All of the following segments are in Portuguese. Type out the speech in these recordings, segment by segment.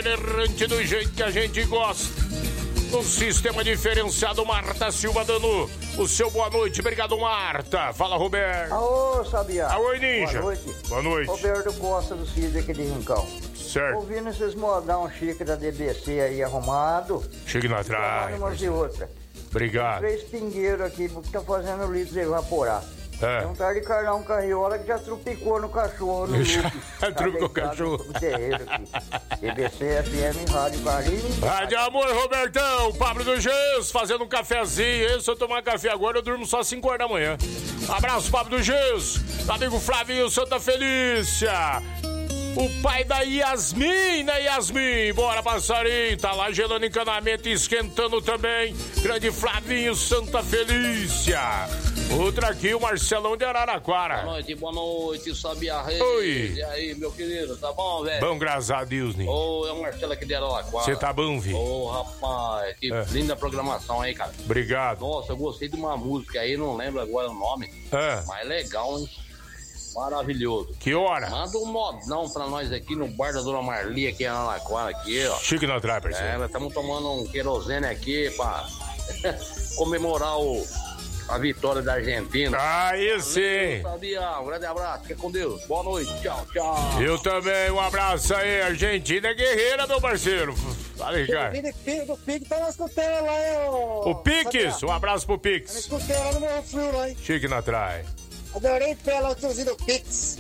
itinerante do jeito que a gente gosta. Um sistema diferenciado, Marta Silva dando o seu boa noite. Obrigado, Marta. Fala, Roberto. Alô, Sabiá. Alô, Ninja. Boa noite. Boa noite. Roberto Costa do Cid aqui de Rincão. Certo. Ouvindo esses modão chique da DBC aí arrumado. Chegue na trás. Umas e outra. Obrigado. 3 pingueiros aqui que estão fazendo o litro evaporar. É. Um tal de Carlão Carriola que já trupicou no cachorro. No Trupicou o cachorro. No terreiro aqui. DBC, FM, Rádio Carinho. Rádio Amor, Robertão. Pablo do Gesso fazendo um cafezinho. Se eu tomar café agora, eu durmo só 5 horas da manhã. Abraço, Pablo do Gesso. Amigo Flavinho Santa Felícia. O pai da Yasmin, né, Yasmin? Bora, passarinho. Tá lá gelando encanamento e esquentando também. Grande Flavinho Santa Felícia. Outra aqui, o Marcelão de Araraquara. Boa noite, Sabiá Reis. Oi. E aí, meu querido, tá bom, velho? Bom, graças a Deus, Ninho. Ô, é o Marcelo aqui de Araraquara. Você tá bom, Vi? Ô, rapaz, que linda programação aí, cara. Obrigado. Nossa, eu gostei de uma música aí, não lembro agora o nome. Mas legal, hein? Maravilhoso. Que hora? Manda um modão pra nós aqui no bar da Dona Marli, aqui em Araraquara, aqui, ó. Chique na trás, parceiro. Nós estamos tomando um querosene aqui pra comemorar a vitória da Argentina. Aí sim. Sabia, um grande abraço, fica com Deus. Boa noite, tchau, tchau. Eu também, um abraço aí. Argentina é guerreira, meu parceiro. Fala, Ricardo. O Pix tá na escuteira lá, hein, O Pix, um abraço pro Tá na Pix. escuteira lá no meu frio lá, hein. Chique na trás. Adorei pela tiozinho do Pix.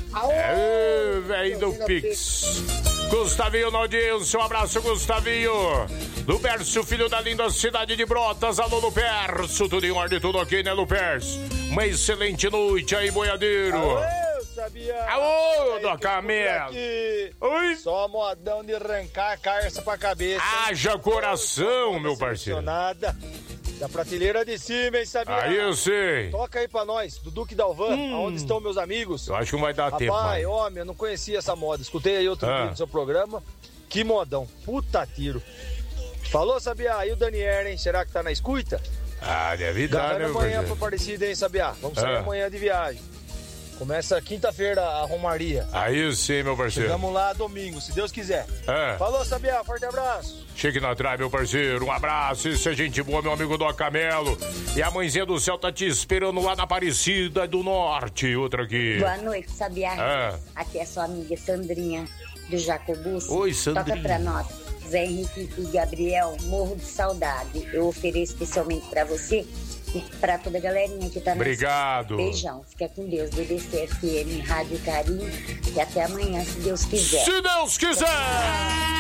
É, velho do Pix. Gustavinho na audiência, um abraço, Gustavinho. Lupercio, filho da linda cidade de Brotas. Alô, Lupercio, tudo em ordem, tudo ok, né, Lupercio? Uma excelente noite aí, boiadeiro. Sabia? Alô, do Camelo. Oi? Só modão de arrancar a carça pra cabeça. Haja coração, meu parceiro. Nada. Da prateleira de cima, hein, Sabia? Aí eu sei. Toca aí pra nós, do Duque Dalvan, aonde estão meus amigos. Eu acho que não vai dar tempo, Rapaz, mano. homem, eu não conhecia essa moda. Escutei aí outro dia no seu programa. Que modão. Puta tiro. Falou, Sabia? E o Daniel, hein? Será que tá na escuta? Ah, deve dar, né, meu amanhã parceiro? pra Aparecida, hein, Sabia? Vamos sair amanhã de viagem. Começa quinta-feira a Romaria. Aí sim, meu parceiro. Chegamos lá domingo, se Deus quiser. Falou, Sabia? Forte abraço. Chegue na trás, meu parceiro. Um abraço. Isso é gente boa, meu amigo do Camelo. E a mãezinha do céu tá te esperando lá na Aparecida do Norte. Outra aqui. Boa noite, Sabia? Aqui é sua amiga Sandrinha do Jacobus. Oi, Sandrinha. Toca pra nós. Zé Henrique e Gabriel, morro de saudade. Eu ofereço especialmente pra você e pra toda a galerinha que tá na Obrigado. Beijão. Fica com Deus. BBC FM, Rádio Carinho. E até amanhã, se Deus quiser. Se Deus quiser!